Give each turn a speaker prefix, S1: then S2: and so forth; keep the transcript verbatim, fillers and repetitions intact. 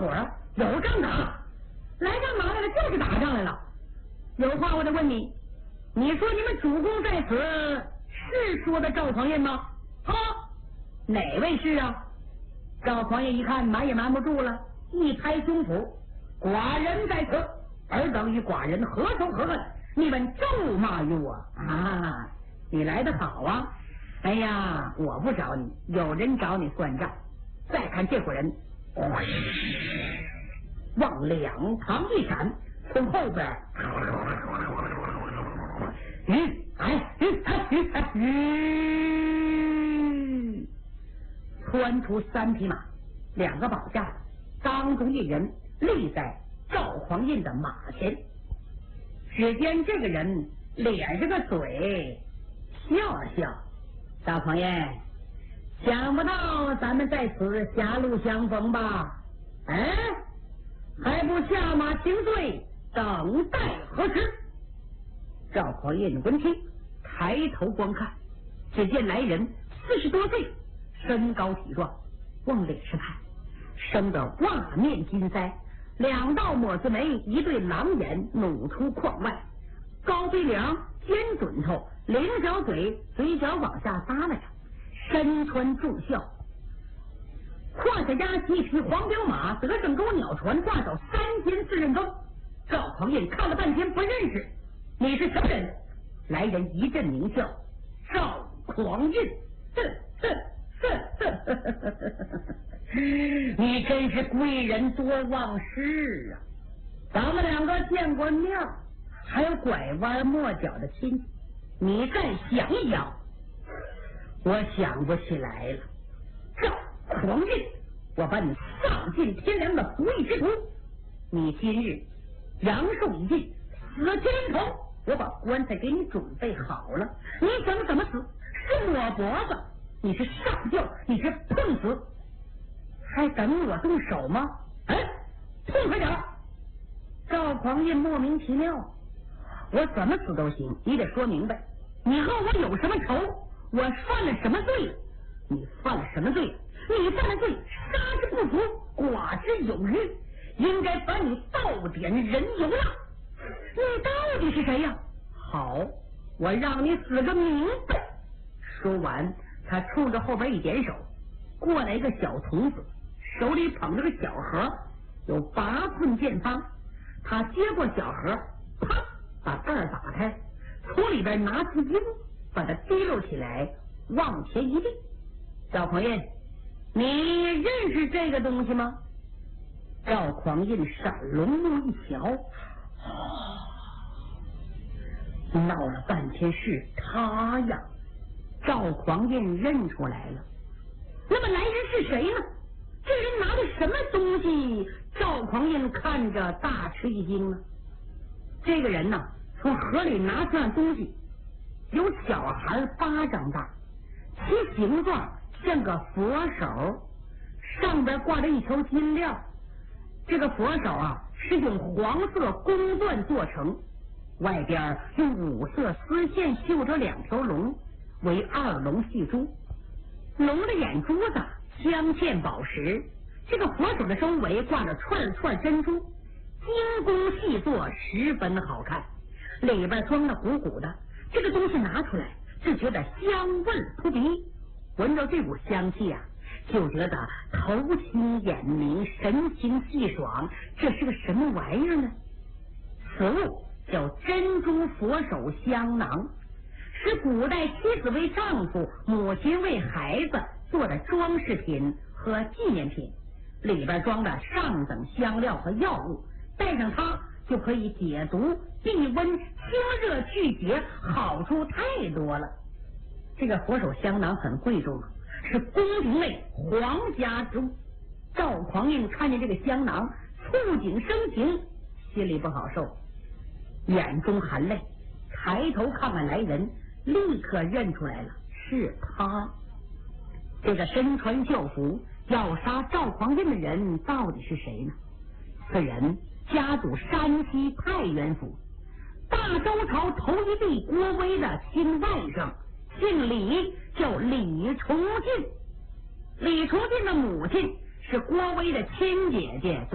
S1: 伙啊，有仗打，来干嘛来了？就是打仗来了。有话我得问你，你说你们主公在此是说的赵匡胤吗？啊，哪位是啊？赵匡胤一看瞒也瞒不住了，一拍胸脯，寡人在此，尔等与寡人何仇何恨？你们咒骂于我啊！你来得好啊！哎呀，我不找你，有人找你算账。再看这伙人，往两旁一闪，从后边，嗯，哎，嗯，哎，嗯，哎，嗯，窜出三匹马，两个宝架，当中一人立在赵匡胤的马前。只见这个人咧着个嘴笑了笑，赵匡胤，想不到咱们在此狭路相逢吧？哎，还不下马请罪，等待何时？赵匡胤闻听，抬头观看，只见来人四十多岁，身高体壮，往脸上看，生得袜面金腮，两道抹子眉，一对狼眼努出眶外，高鼻梁，尖准头，菱角嘴，嘴角往下耷拉着，身穿重孝，胯下压骑一匹黄骠马，得胜钩鸟船，挂手三尖四刃钩。赵匡胤看了半天不认识，你是什么人？来人一阵狞笑，赵匡胤，哼哼哼哼哼哼哼，你真是贵人多忘事啊！咱们两个见过面，还有拐弯抹角的亲戚，你再想一想。我想不起来了。赵匡胤，我把你丧尽天良的不义之徒，你今日阳寿已尽，死天头，我把棺材给你准备好了，你想怎么死？是抹脖子，你是上吊，你是碰死，还等我动手吗？哎，痛快点！赵匡胤莫名其妙，我怎么死都行，你得说明白，你和我有什么仇？我犯了什么罪？你犯了什么罪？你犯了罪，杀之不足，剐之有余，应该把你倒点人油了。你到底是谁呀？好，我让你死个明白。说完，他冲着后边一点手，过来一个小童子，手里捧着个小盒，有八寸见方。他接过小盒，啪，把盖儿打开，从里边拿出银，把它提溜起来，往前一递。赵匡胤，你认识这个东西吗？赵匡胤闪龙目一瞧，闹了半天是他呀！赵匡胤认出来了。那么来人是谁呢？这人拿的什么东西？赵匡胤看着大吃一惊呢。这个人呢，从盒里拿出样东西，有小孩巴掌大，其形状像个佛手，上边挂着一条金链。这个佛手啊，是用黄色公缎做成，外边用五色丝线绣着两条龙，为二龙戏珠。龙的眼珠子镶嵌宝石，这个佛手的周围挂着串串珍珠，精工细作，十分好看。里边装的鼓鼓的，这个东西拿出来就觉得香味扑鼻，闻着这股香气啊，就觉得头清眼明，神清气爽。这是个什么玩意儿呢？此物叫珍珠佛手香囊，是古代妻子为丈夫，母亲为孩子做的装饰品和纪念品，里边装的上等香料和药物，带上它就可以解毒、避温、清热去结，好处太多了。这个佛手香囊很贵重啊，是宫廷内皇家之物。赵匡胤看见这个香囊，触景生情，心里不好受，眼中含泪，抬头看看来人，立刻认出来了，是他。这个身穿旧服要杀赵匡胤的人到底是谁呢？此人家祖山西太原府大周朝头一帝郭威的亲外甥，姓李，叫李重进。李重进的母亲是郭威的亲姐姐